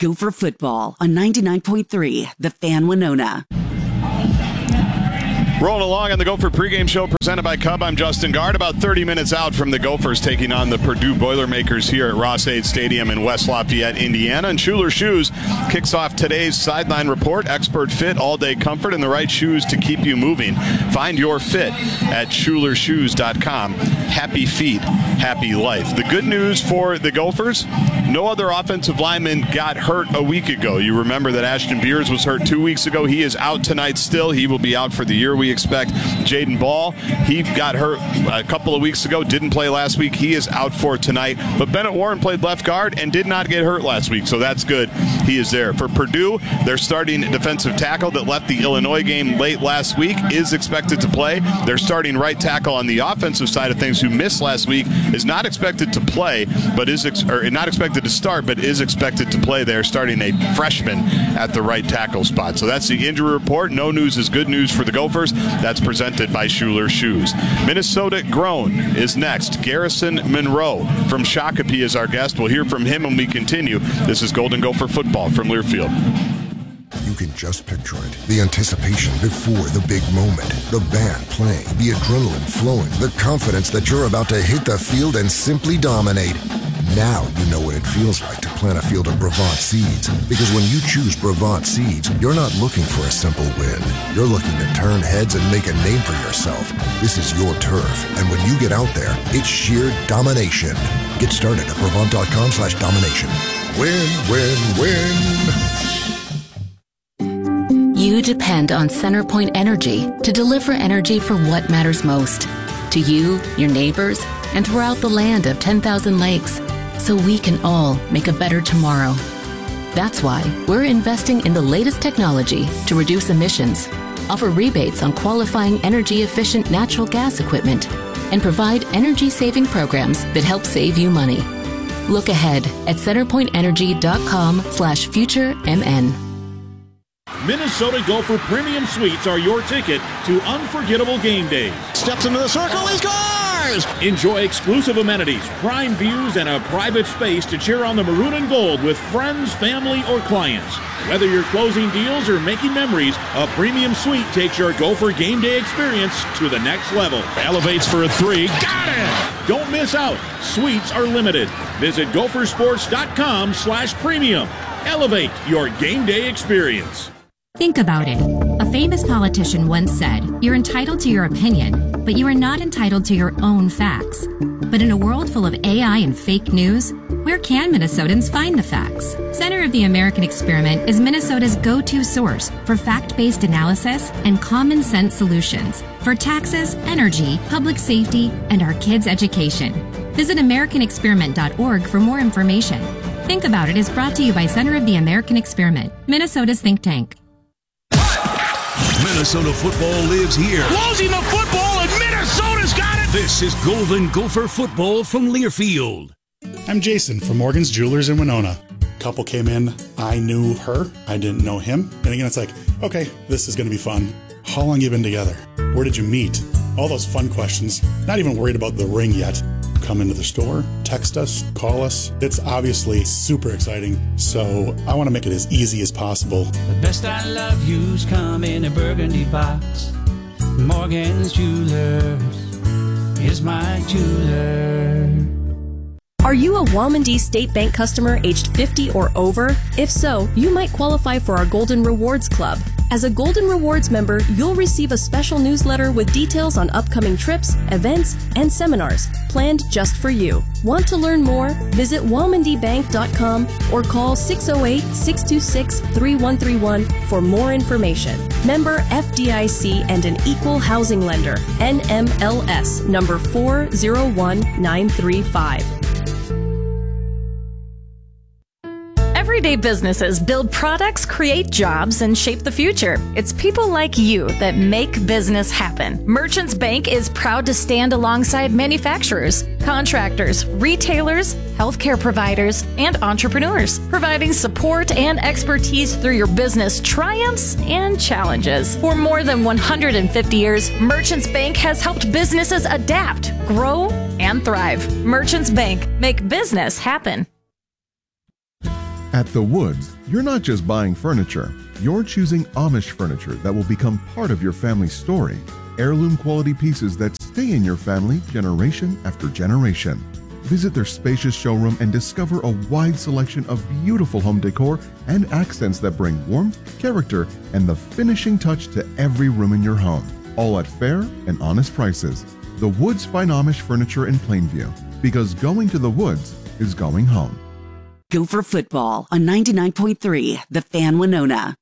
Gopher Football on 99.3 The Fan Winona. Rolling along on the Gopher pregame show presented by Cub. I'm Justin Gard. About 30 minutes out from the Gophers taking on the Purdue Boilermakers here at Ross-Ade Stadium in West Lafayette, Indiana. And Schuler Shoes kicks off today's sideline report. Expert fit, all-day comfort, and the right shoes to keep you moving. Find your fit at schulershoes.com. Happy feet, happy life. The good news for the Gophers, no other offensive lineman got hurt a week ago. You remember that Ashton Beers was hurt 2 weeks ago. He is out tonight still. He will be out for the year, we expect. Jaden Ball, he got hurt a couple of weeks ago, didn't play last week. He is out for tonight. But Bennett Warren played left guard and did not get hurt last week, so that's good. He is there. For Purdue, their starting defensive tackle that left the Illinois game late last week is expected to play. Their starting right tackle on the offensive side of things, who missed last week, is not expected to play, but not expected to start, but is expected to play. They're starting a freshman at the right tackle spot. So that's the injury report. No news is good news for the Gophers. That's presented by Schuler Shoes. Minnesota Grown is next. Garrison Monroe from Shakopee is our guest. We'll hear from him when we continue. This is Golden Gopher football from Learfield. You can just picture it. The anticipation before the big moment. The band playing, the adrenaline flowing, the confidence that you're about to hit the field and simply dominate. Now you know what it feels like to plant a field of Brevant seeds. Because when you choose Brevant seeds, you're not looking for a simple win. You're looking to turn heads and make a name for yourself. This is your turf. And when you get out there, it's sheer domination. Get started at Brevant.com/domination. Win, win, win. You depend on CenterPoint Energy to deliver energy for what matters most. To you, your neighbors, and throughout the land of 10,000 lakes, so we can all make a better tomorrow. That's why we're investing in the latest technology to reduce emissions, offer rebates on qualifying energy-efficient natural gas equipment, and provide energy-saving programs that help save you money. Look ahead at centerpointenergy.com/futuremn. Minnesota Gopher Premium Suites are your ticket to unforgettable game days. Steps into the circle, he scores! Enjoy exclusive amenities, prime views, and a private space to cheer on the maroon and gold with friends, family, or clients. Whether you're closing deals or making memories, a premium suite takes your Gopher game day experience to the next level. Elevates for a three. Got it! Don't miss out. Suites are limited. Visit gophersports.com/premium. Elevate your game day experience. Think about it. A famous politician once said, "You're entitled to your opinion, but you are not entitled to your own facts." But in a world full of AI and fake news, where can Minnesotans find the facts? Center of the American Experiment is Minnesota's go-to source for fact-based analysis and common sense solutions for taxes, energy, public safety, and our kids' education. Visit AmericanExperiment.org for more information. Think About It is brought to you by Center of the American Experiment, Minnesota's think tank. Minnesota football lives here. Closing the football, and Minnesota's got it! This is Golden Gopher football from Learfield. I'm Jason from Morgan's Jewelers in Winona. Couple came in, I knew her, I didn't know him. And again, it's like, okay, this is going to be fun. How long you been together? Where did you meet? All those fun questions. Not even worried about the ring yet. Come into the store, text us, call us. It's obviously super exciting, so I want to make it as easy as possible. The best I love you's come in a burgundy box. Morgan's Jewelers is my jeweler. Are you a Walmandee State Bank customer aged 50 or over? If so, you might qualify for our Golden Rewards Club. As a Golden Rewards member, you'll receive a special newsletter with details on upcoming trips, events, and seminars planned just for you. Want to learn more? Visit walmandeebank.com or call 608-626-3131 for more information. Member FDIC and an equal housing lender. NMLS number 401935. Everyday businesses build products, create jobs, and shape the future. It's people like you that make business happen. Merchants Bank is proud to stand alongside manufacturers, contractors, retailers, healthcare providers, and entrepreneurs, providing support and expertise through your business triumphs and challenges. For more than 150 years, Merchants Bank has helped businesses adapt, grow, and thrive. Merchants Bank, make business happen. At The Woods, you're not just buying furniture. You're choosing Amish furniture that will become part of your family's story. Heirloom quality pieces that stay in your family generation after generation. Visit their spacious showroom and discover a wide selection of beautiful home decor and accents that bring warmth, character, and the finishing touch to every room in your home. All at fair and honest prices. The Woods Fine Amish Furniture in Plainview. Because going to The Woods is going home. Gopher football on 99.3, The Fan Winona.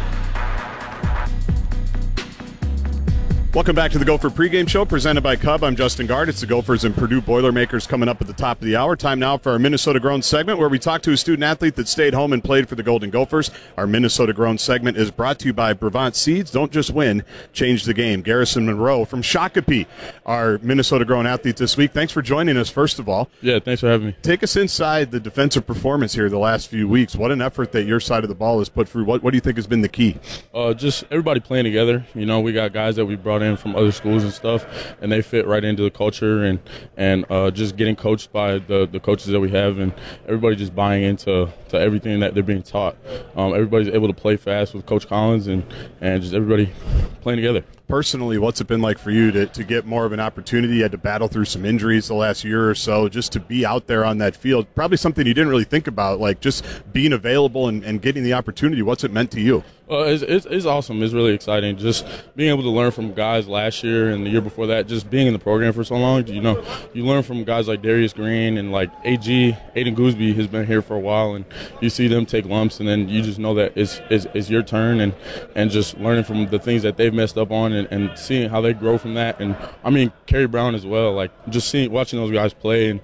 Welcome back to the Gopher pregame show presented by Cub. I'm Justin Gard. It's the Gophers and Purdue Boilermakers coming up at the top of the hour. Time now for our Minnesota Grown segment where we talk to a student athlete that stayed home and played for the Golden Gophers. Our Minnesota Grown segment is brought to you by Brevant Seeds. Don't just win, change the game. Garrison Monroe from Shakopee, our Minnesota Grown athlete this week. Thanks for joining us, first of all. Yeah, thanks for having me. Take us inside the defensive performance here the last few weeks. What an effort that your side of the ball has put through. What do you think has been the key? Just everybody playing together. You know, we got guys that we brought in from other schools and stuff, and they fit right into the culture and just getting coached by the coaches that we have, and everybody just buying into everything that they're being taught. Everybody's able to play fast with Coach Collins and just everybody playing together. Personally, what's it been like for you to get more of an opportunity? You had to battle through some injuries the last year or so, just to be out there on that field. Probably something you didn't really think about, like just being available and getting the opportunity. What's it meant to you? Well, it's awesome. It's really exciting. Just being able to learn from guys last year and the year before that, just being in the program for so long, you know, you learn from guys like Darius Green and like Aiden Gooseby has been here for a while, and you see them take lumps, and then you just know that it's your turn, and just learning from the things that they've messed up on and seeing how they grow from that. And I mean, Kerry Brown as well, like just watching those guys play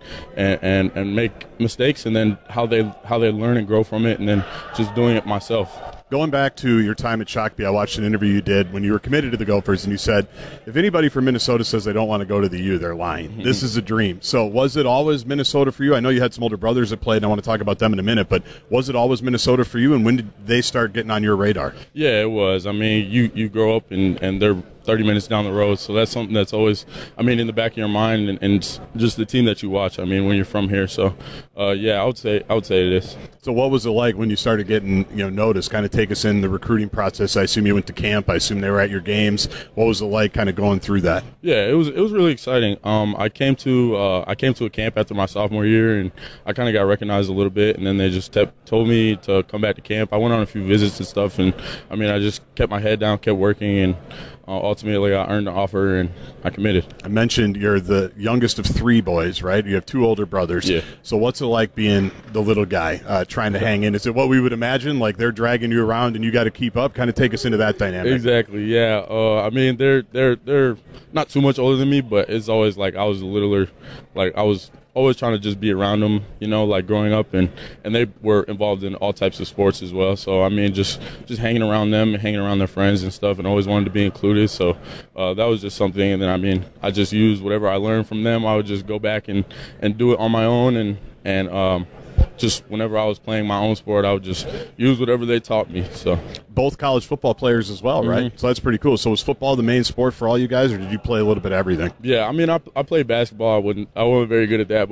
and make mistakes, and then how they learn and grow from it, and then just doing it myself. Going back to your time at Shakopee, I watched an interview you did when you were committed to the Gophers, and you said, if anybody from Minnesota says they don't want to go to the U, they're lying. Mm-hmm. This is a dream. So was it always Minnesota for you? I know you had some older brothers that played, and I want to talk about them in a minute, but was it always Minnesota for you, and when did they start getting on your radar? Yeah, it was. I mean, you grow up, and they're 30 minutes down the road, so that's something that's always, I mean, in the back of your mind, and just the team that you watch, I mean, when you're from here. So, yeah, I would say it is. So what was it like when you started getting, noticed? Kind of take us in the recruiting process. I assume you went to camp. I assume they were at your games. What was it like kind of going through that? Yeah, it was really exciting. I came to a camp after my sophomore year, and I kind of got recognized a little bit, and then they just told me to come back to camp. I went on a few visits and stuff, and I mean, I just kept my head down, kept working, and ultimately I earned the offer and I committed. I mentioned you're the youngest of three boys, right? You have two older brothers. Yeah. So what's it like being the little guy trying to hang in? Is it what we would imagine, like they're dragging you around and you got to keep up? Kind of take us into that dynamic. Exactly, yeah. I mean, they're not too much older than me, but it's always like I was a littler. Like I was always trying to just be around them, like growing up, and they were involved in all types of sports as well. So I mean, just hanging around them and hanging around their friends and stuff, and always wanted to be included. So that was just something. And then I mean, I just used whatever I learned from them. I would just go back and do it on my own, and just whenever I was playing my own sport, I would just use whatever they taught me. So both college football players as well, right? Mm-hmm. So that's pretty cool. So was football the main sport for all you guys, or did you play a little bit of everything? Yeah, I mean, I played basketball. I wasn't very good at that,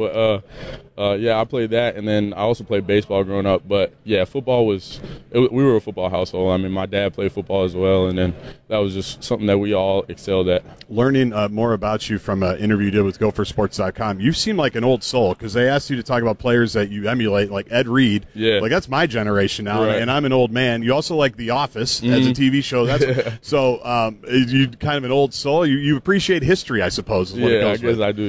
but yeah, I played that, and then I also played baseball growing up. But yeah, football we were a football household. I mean, my dad played football as well, and then that was just something that we all excelled at. Learning more about you from an interview you did with GopherSports.com, you seem like an old soul because they asked you to talk about players that you emulate, like Ed Reed. Yeah, like that's my generation now, right. And I'm an old man. You also like The Office as a TV show. That's so you kind of an old soul. You appreciate history, I suppose. Is what it goes I guess with. I do.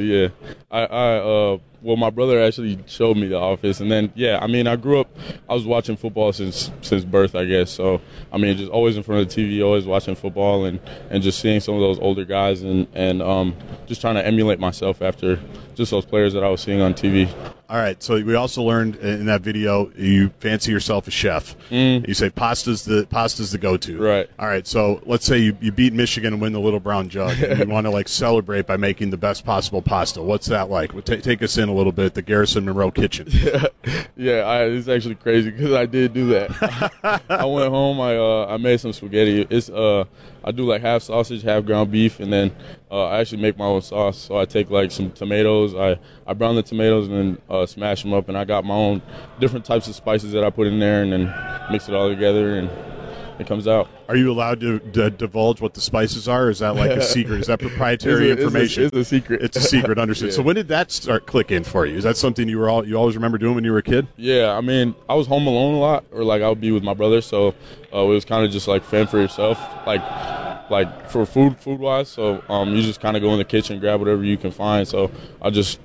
Yeah, well, my brother actually showed me The Office, and then I mean, I grew up. I was watching football since birth, I guess. So I mean, just always in front of the TV, always watching football, and just seeing some of those older guys, and just trying to emulate myself after just those players that I was seeing on TV. All right, so we also learned in that video you fancy yourself a chef. You say pasta's the go-to. Right. All right, so let's say you beat Michigan and win the Little Brown Jug, and you want to like celebrate by making the best possible pasta. What's that like? Take us in a little bit. The Garrison Monroe kitchen. It's actually crazy because I did do that. I went home. I made some spaghetti. I do like half sausage, half ground beef, and then I actually make my own sauce. So I take like some tomatoes, I brown the tomatoes and then smash them up, and I got my own different types of spices that I put in there, and then mix it all together, and it comes out. Are you allowed to divulge what the spices are? Or is that like a secret? Is that proprietary information? It's a secret. It's a secret, understood. Yeah. So when did that start clicking for you? Is that something you always remember doing when you were a kid? Yeah, I mean, I was home alone a lot, or like I would be with my brother, so it was kind of just like fend for yourself, like for food wise. So you just kind of go in the kitchen, grab whatever you can find. So I just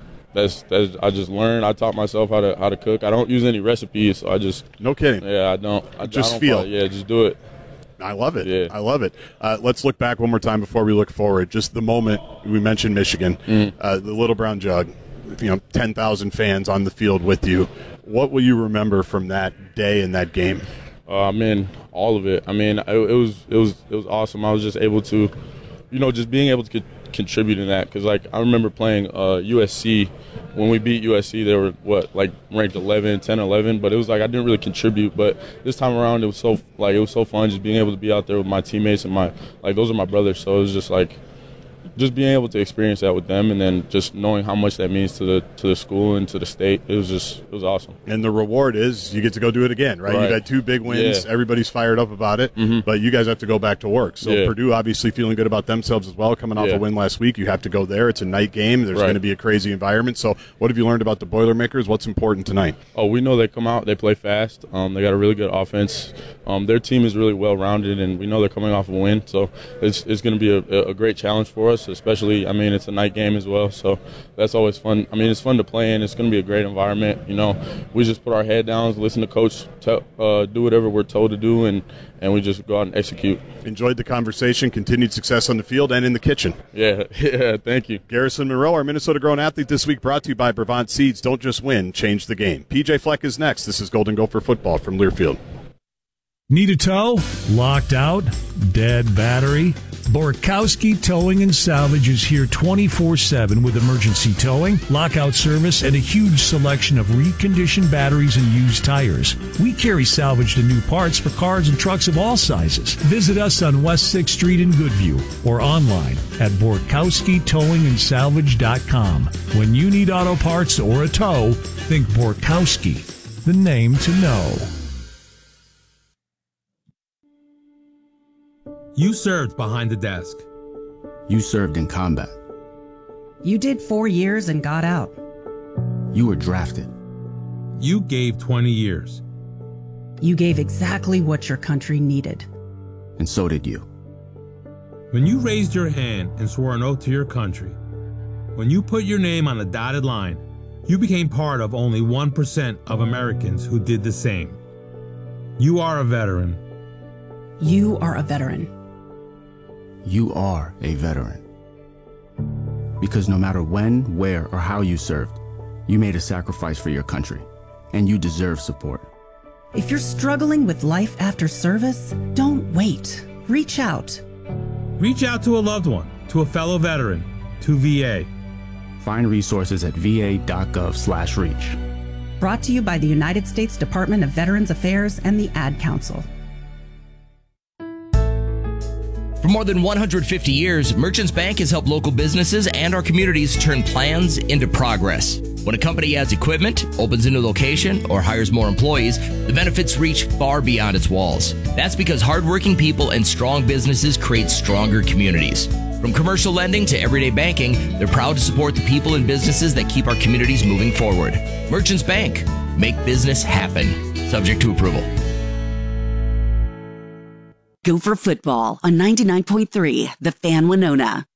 learned. I taught myself how to cook. I don't use any recipes, so I just no kidding. Yeah, I don't. Just feel. Yeah, just do it. I love it. Yeah. I love it. Let's look back one more time before we look forward. Just the moment we mentioned Michigan, the Little Brown Jug, 10,000 fans on the field with you. What will you remember from that day and that game? I mean, all of it. I mean, it was awesome. I was just able to, just being able to contribute in that, because like I remember playing USC. When we beat USC, they were ranked 10-11, but it was like I didn't really contribute. But this time around, it was so fun just being able to be out there with my teammates and those are my brothers. So it was just like just being able to experience that with them, and then just knowing how much that means to the school and to the state. It was awesome. And the reward is you get to go do it again, right? You've had 2 big wins. Yeah. Everybody's fired up about it, but you guys have to go back to work. So Purdue obviously feeling good about themselves as well, coming off a win last week. You have to go there. It's a night game. There's going to be a crazy environment. So what have you learned about the Boilermakers? What's important tonight? Oh, we know they come out, they play fast. They got a really good offense. Their team is really well-rounded, and we know they're coming off a win. So it's going to be a great challenge for us, especially, I mean, it's a night game as well. So that's always fun. I mean, it's fun to play in. It's going to be a great environment. We just put our head down, listen to Coach, do whatever we're told to do, and we just go out and execute. Enjoyed the conversation. Continued success on the field and in the kitchen. Yeah, thank you. Garrison Monroe, our Minnesota-grown athlete this week, brought to you by Brevant Seeds. Don't just win, change the game. PJ Fleck is next. This is Golden Gopher Football from Learfield. Need a tow? Locked out? Dead battery? Borkowski Towing and Salvage is here 24/7 with emergency towing, lockout service, and a huge selection of reconditioned batteries and used tires. We carry salvaged and new parts for cars and trucks of all sizes. Visit us on West 6th Street in Goodview or online at BorkowskiTowingandSalvage.com. When you need auto parts or a tow, think Borkowski, the name to know. You served behind the desk. You served in combat. You did 4 years and got out. You were drafted. You gave 20 years. You gave exactly what your country needed. And so did you. When you raised your hand and swore an oath to your country, when you put your name on a dotted line, you became part of only 1% of Americans who did the same. You are a veteran. You are a veteran. You are a veteran. Because no matter when, where, or how you served, you made a sacrifice for your country, and you deserve support. If you're struggling with life after service, don't wait. Reach out. Reach out to a loved one, to a fellow veteran, to VA. Find resources at va.gov/reach. Brought to you by the United States Department of Veterans Affairs and the Ad Council. For more than 150 years, Merchants Bank has helped local businesses and our communities turn plans into progress. When a company adds equipment, opens a new location, or hires more employees, the benefits reach far beyond its walls. That's because hardworking people and strong businesses create stronger communities. From commercial lending to everyday banking, they're proud to support the people and businesses that keep our communities moving forward. Merchants Bank. Make business happen. Subject to approval. Gopher Football on 99.3, The Fan Winona.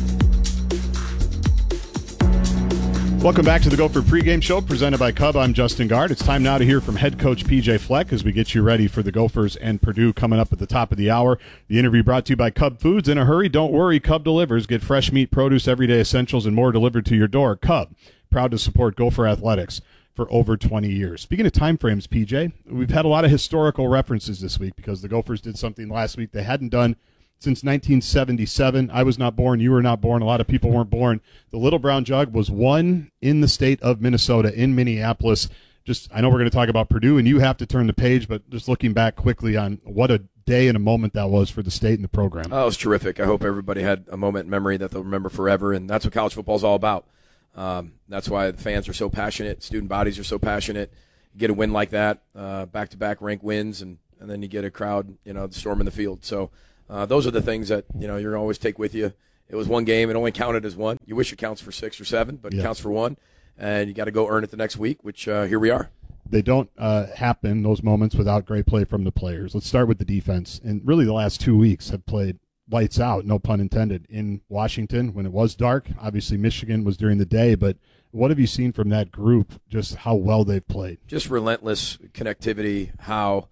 Welcome back to the Gopher pregame show presented by Cub. I'm Justin Guard. It's time now to hear from head coach PJ Fleck as we get you ready for the Gophers and Purdue coming up at the top of the hour. The interview brought to you by Cub Foods. In a hurry, don't worry, Cub delivers. Get fresh meat, produce, everyday essentials, and more delivered to your door. Cub, proud to support Gopher athletics for over 20 years. Speaking of time frames, PJ, we've had a lot of historical references this week because the Gophers did something last week they hadn't done since 1977. I was not born. You were not born. A lot of people weren't born. The Little Brown Jug was won in the state of Minnesota, in Minneapolis. I know we're going to talk about Purdue, and you have to turn the page, but just looking back quickly on what a day and a moment that was for the state and the program. Oh, it was terrific. I hope everybody had a moment in memory that they'll remember forever, and that's what college football is all about. That's why the fans are so passionate, student bodies are so passionate. You get a win like that, back-to-back ranked wins, and then you get a crowd, storming the field. So those are the things that, you're going to always take with you. It was one game. It only counted as one. You wish it counts for 6 or 7, but it counts for one, and you got to go earn it the next week, which here we are. They don't happen, those moments, without great play from the players. Let's start with the defense. And really the last 2 weeks have played lights out, no pun intended, in Washington when it was dark. Obviously Michigan was during the day, but what have you seen from that group, just how well they've played? Just relentless connectivity, how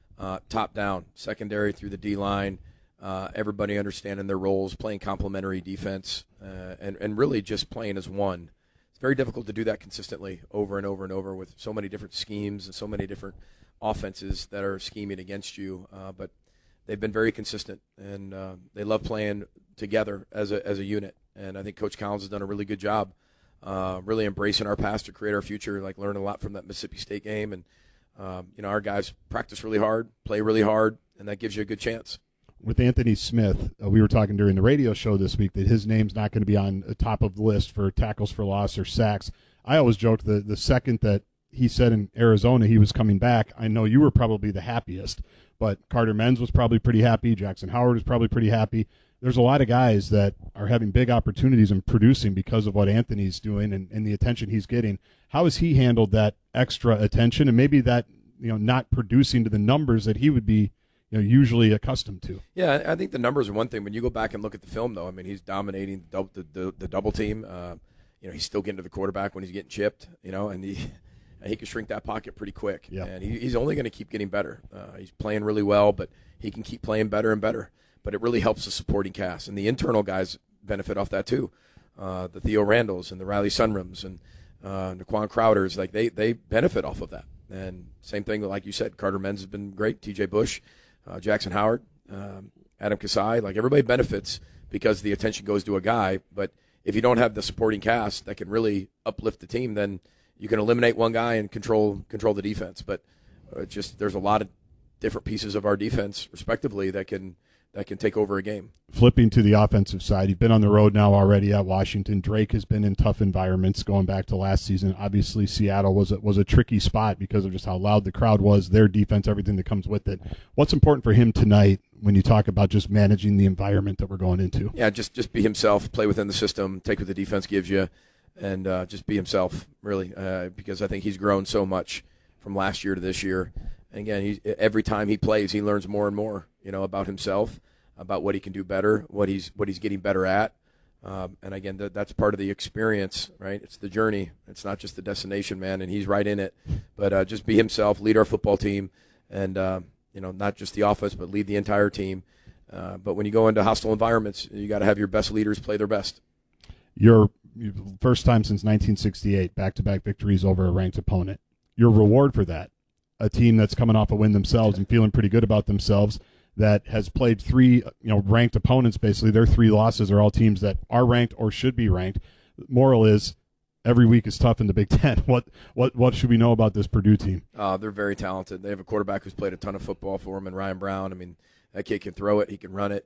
top down, secondary through the D-line, everybody understanding their roles, playing complementary defense, and really just playing as one. It's very difficult to do that consistently over and over and over with so many different schemes and so many different offenses that are scheming against you, but they've been very consistent, and they love playing together as a unit. And I think Coach Collins has done a really good job really embracing our past to create our future, like learning a lot from that Mississippi State game. And, our guys practice really hard, play really hard, and that gives you a good chance. With Anthony Smith, we were talking during the radio show this week that his name's not going to be on the top of the list for tackles for loss or sacks. I always joked that the second that he said in Arizona he was coming back, I know you were probably the happiest, but Carter Menz was probably pretty happy. Jackson Howard was probably pretty happy. There's a lot of guys that are having big opportunities and producing because of what Anthony's doing and the attention he's getting. How has he handled that extra attention and maybe that, not producing to the numbers that he would be, usually accustomed to? Yeah, I think the numbers are one thing. When you go back and look at the film, though, I mean, he's dominating the double team. He's still getting to the quarterback when he's getting chipped, and he can shrink that pocket pretty quick. Yep. And he's only going to keep getting better. He's playing really well, but he can keep playing better and better. But it really helps the supporting cast. And the internal guys benefit off that too. The Theo Randalls and the Riley Sunrims and Naquan Crowders, like they benefit off of that. And same thing, like you said, Carter Menz has been great, TJ Bush, Jackson Howard, Adam Kasai, like everybody benefits because the attention goes to a guy. But if you don't have the supporting cast that can really uplift the team, then you can eliminate one guy and control the defense. But there's a lot of different pieces of our defense, respectively, that can take over a game. Flipping to the offensive side, you've been on the road now already at Washington. Drake has been in tough environments going back to last season. Obviously, Seattle was a tricky spot because of just how loud the crowd was, their defense, everything that comes with it. What's important for him tonight when you talk about just managing the environment that we're going into? Yeah, just be himself, play within the system, take what the defense gives you, and just be himself, really, because I think he's grown so much from last year to this year. And again, every time he plays, he learns more and more, about himself, about what he can do better, what he's getting better at. And again, that's part of the experience, right? It's the journey. It's not just the destination, man. And he's right in it. But just be himself, lead our football team, and not just the offense, but lead the entire team. But when you go into hostile environments, you got to have your best leaders play their best. Your first time since 1968, back-to-back victories over a ranked opponent. Your reward for that, a team that's coming off a win themselves and feeling pretty good about themselves, that has played 3 ranked opponents. Basically their 3 losses are all teams that are ranked or should be ranked. Moral is every week is tough in the Big Ten. What should we know about this Purdue team? They're very talented. They have a quarterback who's played a ton of football for them, and Ryan Brown. I mean, that kid can throw it, he can run it.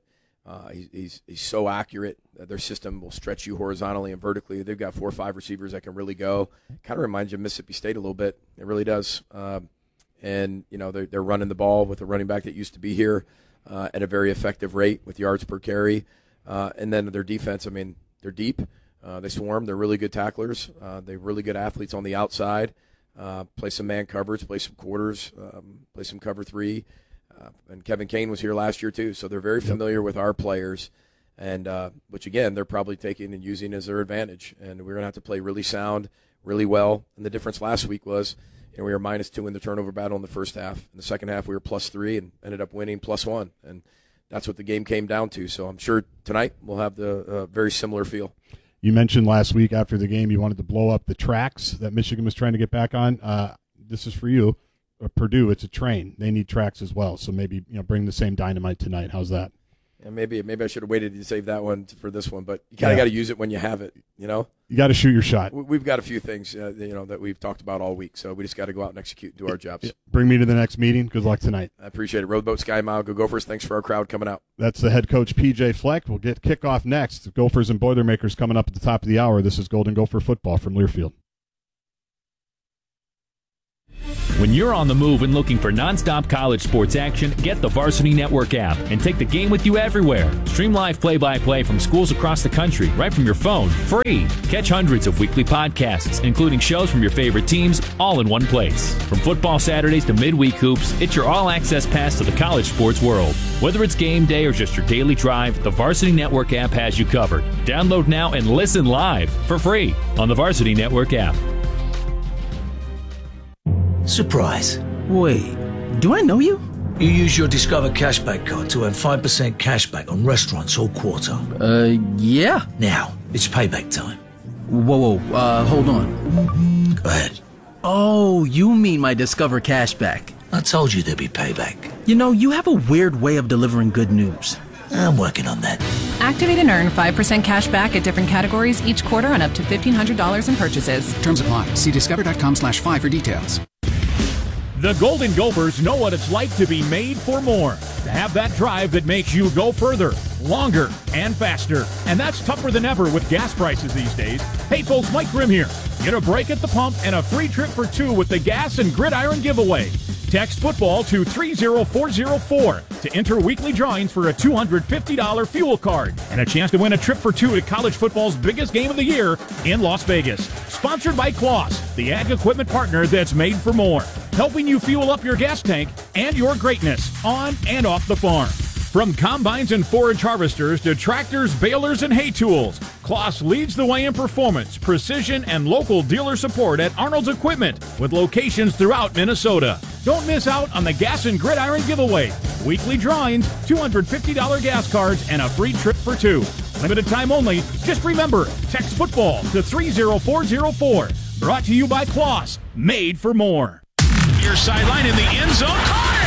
He's so accurate. Their system will stretch you horizontally and vertically. They've got 4 or 5 receivers that can really go. Kind of reminds you of Mississippi State a little bit. It really does. And they're running the ball with a running back that used to be here at a very effective rate with yards per carry. And then their defense, I mean, they're deep. They swarm. They're really good tacklers. They're really good athletes on the outside. Play some man coverage, play some quarters, play some cover 3. And Kevin Kane was here last year too, so they're very familiar with our players, and which again they're probably taking and using as their advantage. And we're gonna have to play really sound, really well. And the difference last week was, we were -2 in the turnover battle in the first half. In the second half, we were +3 and ended up winning +1, and that's what the game came down to. So I'm sure tonight we'll have the very similar feel. You mentioned last week after the game you wanted to blow up the tracks that Michigan was trying to get back on. This is for you. Purdue, it's a train. They need tracks as well. So maybe bring the same dynamite tonight. How's that? Yeah, maybe I should have waited to save that one for this one, but you kind of got to use it when you have it, You got to shoot your shot. We've got a few things, that we've talked about all week, so we just got to go out and execute, do our jobs. Bring me to the next meeting. Good luck tonight. I appreciate it. Roadboat, Sky Mile, go Gophers. Thanks for our crowd coming out. That's the head coach, PJ Fleck. We'll get kickoff next. Gophers and Boilermakers coming up at the top of the hour. This is Golden Gopher Football from Learfield. When you're on the move and looking for nonstop college sports action, get the Varsity Network app and take the game with you everywhere. Stream live play-by-play from schools across the country right from your phone, free. Catch hundreds of weekly podcasts, including shows from your favorite teams, all in one place. From football Saturdays to midweek hoops, it's your all-access pass to the college sports world. Whether it's game day or just your daily drive, the Varsity Network app has you covered. Download now and listen live for free on the Varsity Network app. Surprise. Wait, do I know you? You use your Discover Cashback card to earn 5% cashback on restaurants all quarter. Yeah. Now, it's payback time. Whoa, hold on. Go ahead. Oh, you mean my Discover Cashback. I told you there'd be payback. You have a weird way of delivering good news. I'm working on that. Activate and earn 5% cash back at different categories each quarter on up to $1,500 in purchases. Terms apply. See discover.com/5 for details. The Golden Gophers know what it's like to be made for more, to have that drive that makes you go further, longer, and faster. And that's tougher than ever with gas prices these days. Hey folks, Mike Grimm here. Get a break at the pump and a free trip for two with the Gas and Gridiron giveaway. Text football to 30404 to enter weekly drawings for a $250 fuel card and a chance to win a trip for two to college football's biggest game of the year in Las Vegas. Sponsored by Claas, the ag equipment partner that's made for more, helping you fuel up your gas tank and your greatness on and off the farm. From combines and forage harvesters to tractors, balers, and hay tools, Claas leads the way in performance, precision, and local dealer support at Arnold's Equipment with locations throughout Minnesota. Don't miss out on the Gas and Gridiron giveaway. Weekly drawings, $250 gas cards, and a free trip for two. Limited time only. Just remember, text football to 30404. Brought to you by Claas, made for more. Your sideline in the end zone. Caught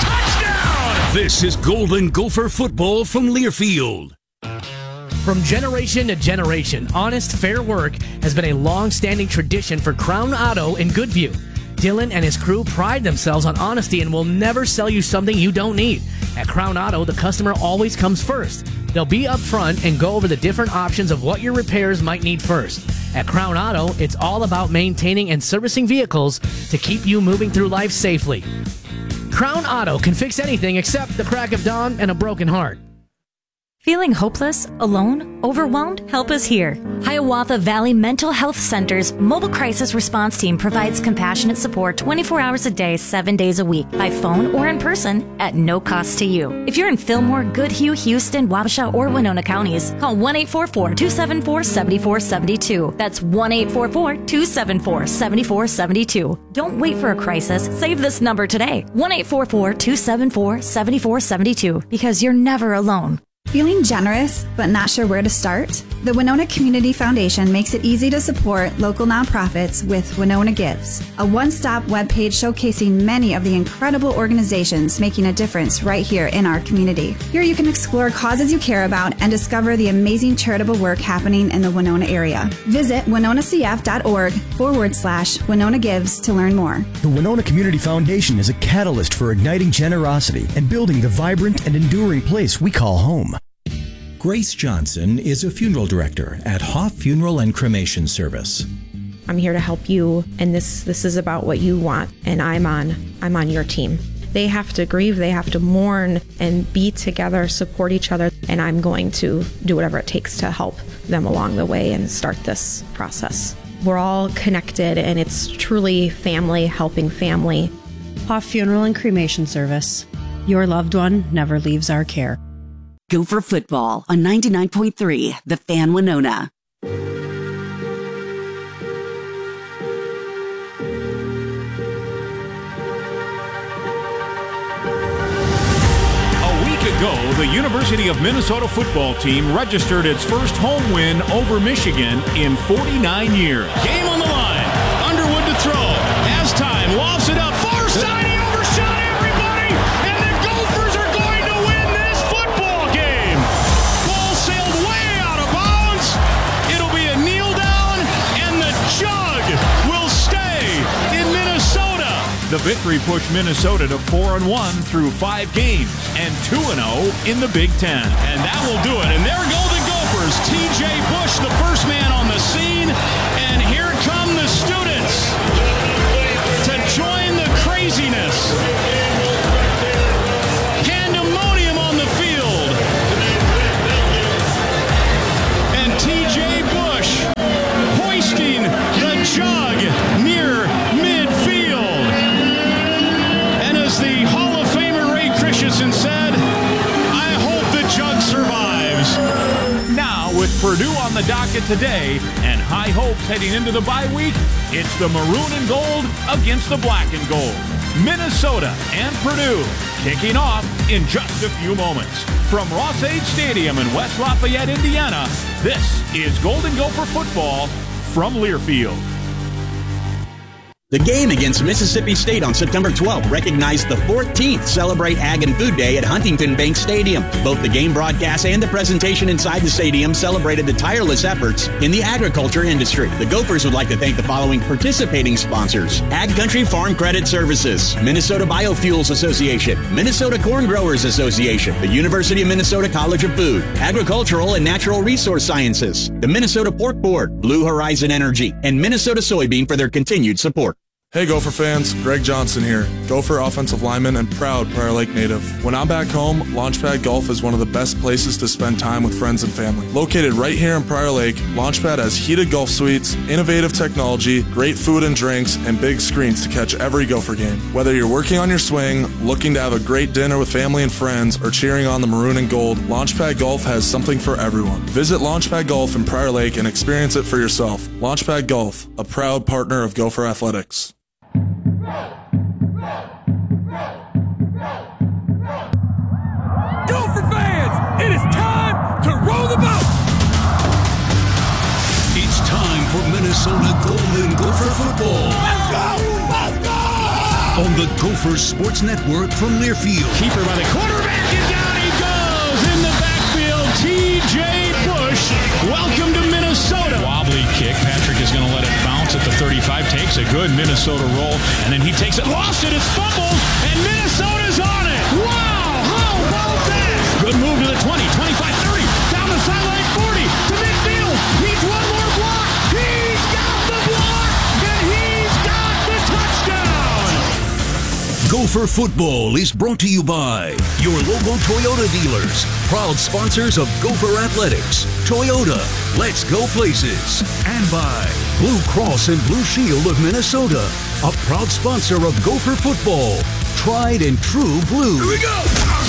it! Touchdown! This is Golden Gopher Football from Learfield. From generation to generation, honest, fair work has been a long-standing tradition for Crown Auto in Goodview. Dylan and his crew pride themselves on honesty and will never sell you something you don't need. At Crown Auto, the customer always comes first. They'll be upfront and go over the different options of what your repairs might need first. At Crown Auto, it's all about maintaining and servicing vehicles to keep you moving through life safely. Crown Auto can fix anything except the crack of dawn and a broken heart. Feeling hopeless, alone, overwhelmed? Help is here. Hiawatha Valley Mental Health Center's mobile crisis response team provides compassionate support 24 hours a day, 7 days a week, by phone or in person at no cost to you. If you're in Fillmore, Goodhue, Houston, Wabasha, or Winona counties, call 1-844-274-7472. That's 1-844-274-7472. Don't wait for a crisis. Save this number today. 1-844-274-7472, because you're never alone. Feeling generous but not sure where to start? The Winona Community Foundation makes it easy to support local nonprofits with Winona Gives, a one-stop webpage showcasing many of the incredible organizations making a difference right here in our community. Here you can explore causes you care about and discover the amazing charitable work happening in the Winona area. Visit winonacf.org/Winona Gives to learn more. The Winona Community Foundation is a catalyst for igniting generosity and building the vibrant and enduring place we call home. Grace Johnson is a funeral director at Hoff Funeral and Cremation Service. I'm here to help you, and this is about what you want, and I'm on your team. They have to grieve, they have to mourn and be together, support each other, and I'm going to do whatever it takes to help them along the way and start this process. We're all connected, and it's truly family helping family. Hoff Funeral and Cremation Service. Your loved one never leaves our care. Gopher Football on 99.3, The Fan Winona. A week ago, the University of Minnesota football team registered its first home win over Michigan in 49 years. Game on the line. Underwood to throw. As time lofts it up. Far side, he overshot everybody, and the Gophers are going to win this football game. the victory pushed Minnesota to 4-1 through 5 games and 2-0 in the Big Ten. And that will do it. And there go the Gophers. T.J. Bush, the first man on the scene. And here come the students to join the craziness. Pandemonium on the field. And T.J. Bush hoisting the jug near midfield. And as the Hall of Famer Ray Christensen said, I hope the jug survives. Now, with Purdue on the docket today and high hopes heading into the bye week, it's the maroon and gold against the black and gold. Minnesota and Purdue kicking off in just a few moments. From Ross-Ade Stadium in West Lafayette, Indiana, this is Golden Gopher football from Learfield. The game against Mississippi State on September 12th recognized the 14th Celebrate Ag and Food Day at Huntington Bank Stadium. Both the game broadcast and the presentation inside the stadium celebrated the tireless efforts in the agriculture industry. The Gophers would like to thank the following participating sponsors: Ag Country Farm Credit Services, Minnesota Biofuels Association, Minnesota Corn Growers Association, the University of Minnesota College of Food, Agricultural and Natural Resource Sciences, the Minnesota Pork Board, Blue Horizon Energy, and Minnesota Soybean for their continued support. Hey Gopher fans, Greg Johnson here, Gopher offensive lineman and proud Prior Lake native. When I'm back home, Launchpad Golf is one of the best places to spend time with friends and family. Located right here in Prior Lake, Launchpad has heated golf suites, innovative technology, great food and drinks, and big screens to catch every Gopher game. Whether you're working on your swing, looking to have a great dinner with family and friends, or cheering on the maroon and gold, Launchpad Golf has something for everyone. Visit Launchpad Golf in Prior Lake and experience it for yourself. Launchpad Golf, a proud partner of Gopher Athletics. Gopher fans, it is time to roll the boat! It's time for Minnesota Golden Gopher football. Let's go! Let's go! On the Gopher Sports Network from Learfield. Keeper by the quarterback, and down he goes in the backfield. T.J. Bush, welcome to Minnesota. Wobbly kick. Patrick is going to let it bounce at the 35. Takes a good Minnesota roll, and then he takes it, lost it, it's fumbled, and Minnesota's on it. Wow, how about that? Good move to the 20, 25, 30, down the sideline, 40, to midfield. Needs one more block. He's got the block, and he's got the touchdown. Gopher football is brought to you by your local Toyota dealers, proud sponsors of Gopher Athletics. Toyota, let's go places. And by Blue Cross and Blue Shield of Minnesota, a proud sponsor of Gopher football. Tried and true blue. Here we go!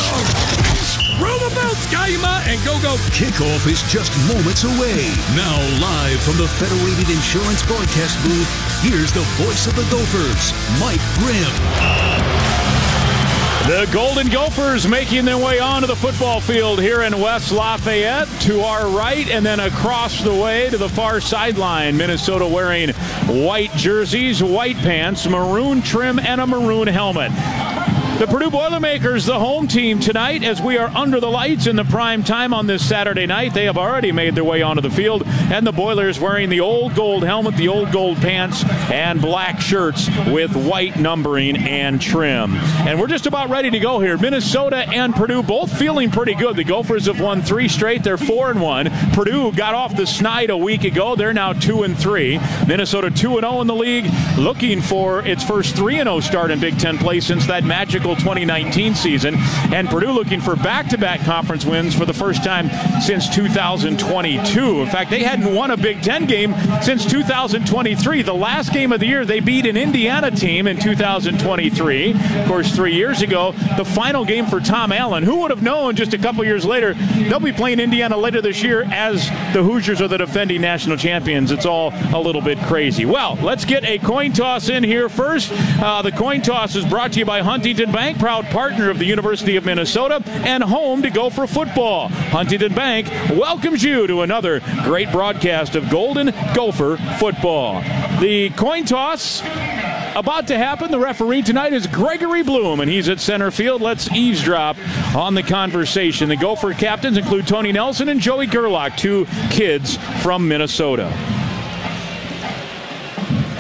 Roll the boat, Skyma, and go, go! Kickoff is just moments away. Now live from the Federated Insurance broadcast booth, here's the voice of the Gophers, Mike Grimm. The Golden Gophers making their way onto the football field here in West Lafayette. To our right and then across the way to the far sideline. Minnesota wearing white jerseys, white pants, maroon trim, and a maroon helmet. The Purdue Boilermakers, the home team tonight, as we are under the lights in the prime time on this Saturday night. They have already made their way onto the field, and the Boilers wearing the old gold helmet, the old gold pants, and black shirts with white numbering and trim. And we're just about ready to go here. Minnesota and Purdue both feeling pretty good. The Gophers have won 3 straight. They're 4-1. Purdue got off the snide a week ago. They're now 2-3. Minnesota 2-0 in the league, looking for its first 3-0 start in Big Ten play since that magical 2019 season, and Purdue looking for back-to-back conference wins for the first time since 2022. In fact, they hadn't won a Big Ten game since 2023. The last game of the year, they beat an Indiana team in 2023. Of course, 3 years ago, the final game for Tom Allen. Who would have known just a couple years later, they'll be playing Indiana later this year as the Hoosiers are the defending national champions. It's all a little bit crazy. Well, let's get a coin toss in here first. The coin toss is brought to you by Huntington Bank, proud partner of the University of Minnesota and home to Gopher football. Huntington Bank welcomes you to another great broadcast of Golden Gopher football. The coin toss about to happen. The referee tonight is Gregory Bloom, and he's at center field. Let's eavesdrop on the conversation. The Gopher captains include Tony Nelson and Joey Gerlach, 2 kids from Minnesota.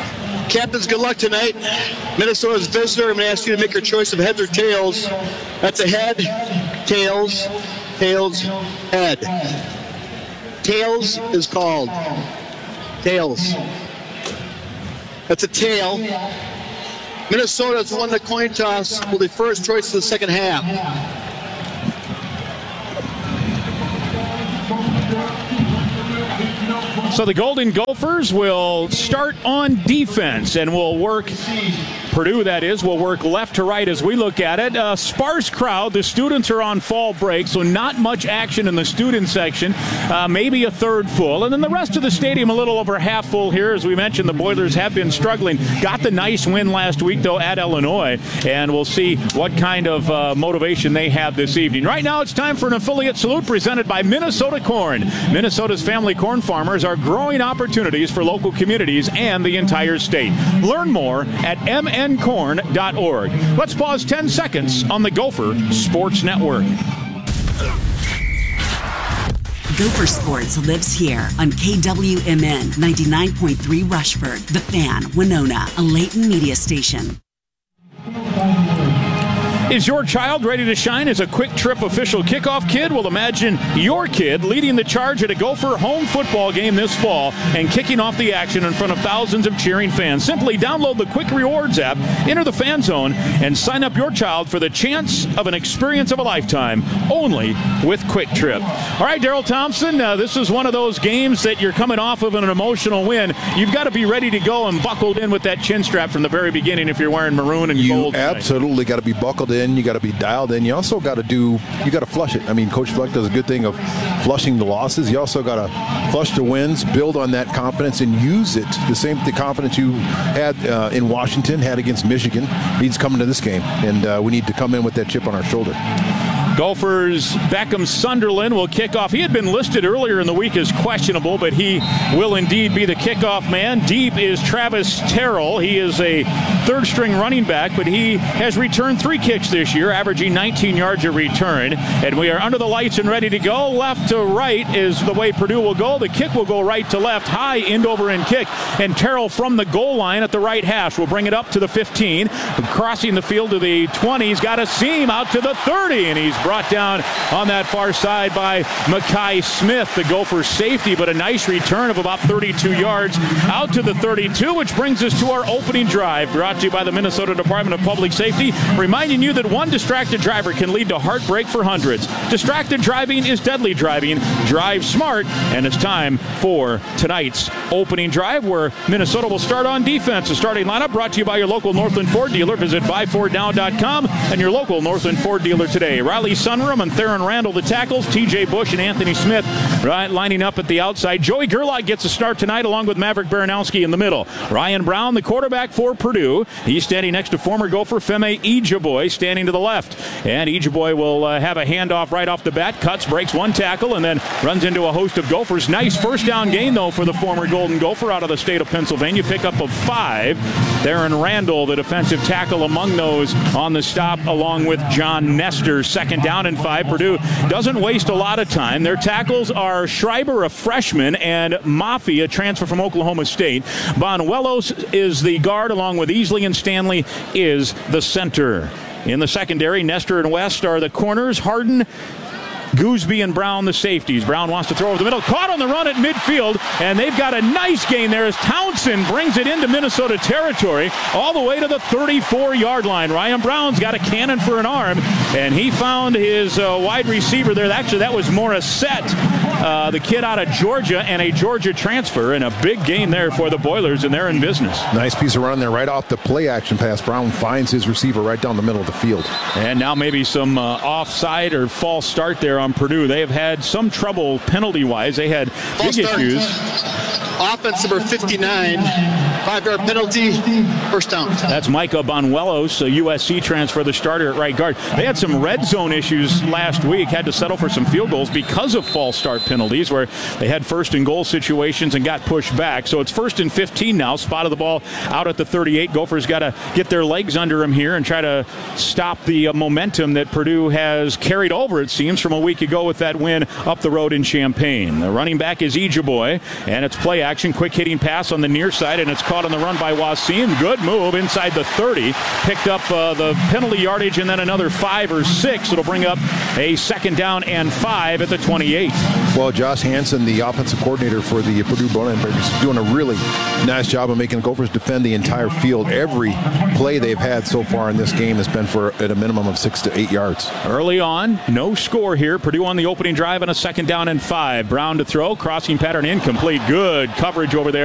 Captains, good luck tonight. Minnesota's visitor. I'm going to ask you to make your choice of heads or tails. That's a head, tails, head. Tails is called. Tails. That's a tail. Minnesota's won the coin toss. Will be first choice of the second half. So the Golden Gophers will start on defense and will work, Purdue that is, will work left to right as we look at it. Sparse crowd. The students are on fall break, so not much action in the student section. Maybe a third full. And then the rest of the stadium a little over half full here. As we mentioned, the Boilers have been struggling. Got the nice win last week, though, at Illinois. And we'll see what kind of motivation they have this evening. Right now it's time for an affiliate salute presented by Minnesota Corn. Minnesota's family corn farmers are growing opportunities for local communities and the entire state. Learn more at mncorn.org. Let's pause 10 seconds on the Gopher Sports Network. Gopher Sports lives here on KWMN 99.3 Rushford, The Fan, Winona, a Layton media station. Is your child ready to shine as a Quick Trip official kickoff kid? Well, imagine your kid leading the charge at a Gopher home football game this fall and kicking off the action in front of thousands of cheering fans. Simply download the Quick Rewards app, enter the Fan Zone, and sign up your child for the chance of an experience of a lifetime only with Quick Trip. All right, Daryl Thompson, this is one of those games that you're coming off of an emotional win. You've got to be ready to go and buckled in with that chin strap from the very beginning if you're wearing maroon and gold. You absolutely got to be buckled in. You got to be dialed in. You also got to flush it. I mean, Coach Fleck does a good thing of flushing the losses. You also got to flush the wins, build on that confidence, and use it. The confidence you had in Washington, had against Michigan, needs coming to this game. And we need to come in with that chip on our shoulder. Gophers Beckham Sunderland will kick off. He had been listed earlier in the week as questionable, but he will indeed be the kickoff man. Deep is Travis Terrell. He is a third-string running back, but he has returned 3 kicks this year, averaging 19 yards a return. And we are under the lights and ready to go. Left to right is the way Purdue will go. The kick will go right to left, high end over end kick. And Terrell from the goal line at the right hash will bring it up to the 15. Crossing the field to the 20. He's got a seam out to the 30, and he's brought down on that far side by Makai Smith, the Gopher safety, but a nice return of about 32 yards out to the 32, which brings us to our opening drive, brought to you by the Minnesota Department of Public Safety, reminding you that one distracted driver can lead to heartbreak for hundreds. Distracted driving is deadly driving. Drive smart, and it's time for tonight's opening drive, where Minnesota will start on defense. The starting lineup brought to you by your local Northland Ford dealer. Visit buyfordnow.com and your local Northland Ford dealer today. Riley Sunrum and Theron Randall the tackles. TJ Bush and Anthony Smith lining up at the outside. Joey Gerlach gets a start tonight along with Maverick Baranowski in the middle. Ryan Brown, the quarterback for Purdue. He's standing next to former Gopher Femi Ijaboy, standing to the left. And Ijaboy will have a handoff right off the bat. Cuts, breaks one tackle, and then runs into a host of Gophers. Nice first down gain, though, for the former Golden Gopher out of the state of Pennsylvania. Pickup of 5. Theron Randall, the defensive tackle among those on the stop, along with John Nestor. Second down and 5. Purdue doesn't waste a lot of time. Their tackles are Schreiber, a freshman, and Maffey, a transfer from Oklahoma State. Bonuelos is the guard, along with Easley, and Stanley is the center. In the secondary, Nestor and West are the corners. Harden, Gooseby, and Brown the safeties. Brown wants to throw over the middle. Caught on the run at midfield, and they've got a nice gain there as Townsend brings it into Minnesota territory all the way to the 34-yard line. Ryan Brown's got a cannon for an arm, and he found his wide receiver there. Actually, that was Morissette, the kid out of Georgia, and a Georgia transfer, and a big gain there for the Boilers, and they're in business. Nice piece of run there right off the play-action pass. Brown finds his receiver right down the middle of the field. And now maybe some offside or false start there on Purdue. They have had some trouble penalty-wise. They had big issues. Offense number 59, 5-yard penalty, first down. That's Micah Bonuelos, a USC transfer, the starter at right guard. They had some red zone issues last week, had to settle for some field goals because of false start penalties, where they had first and goal situations and got pushed back. So it's 1st and 15 now. Spotted the ball out at the 38. Gophers got to get their legs under them here and try to stop the momentum that Purdue has carried over, it seems, from a week ago with that win up the road in Champaign. The running back is Ijaboy, and it's play action, quick hitting pass on the near side, and it's caught brought on the run by Wasim. Good move inside the 30. Picked up the penalty yardage and then another 5 or 6. It'll bring up a 2nd down and 5 at the 28. Well, Josh Hansen, the offensive coordinator for the Purdue Boilermakers, is doing a really nice job of making the Gophers defend the entire field. Every play they've had so far in this game has been for at a minimum of 6 to 8 yards. Early on, no score here. Purdue on the opening drive on a 2nd down and 5. Brown to throw, crossing pattern incomplete. Good coverage over there